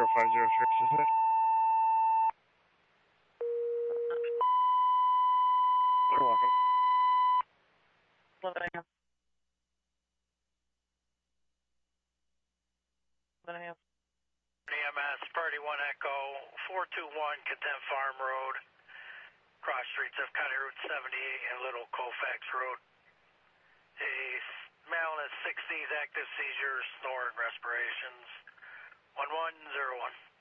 0503, is it? You're welcome. 11 a.m. 11 a.m. EMS, Party 1 Echo, 421 Content Farm Road, cross streets of County Route 78 and Little Colfax Road. A male has 60s, active seizures, snore, and respirations. 1101.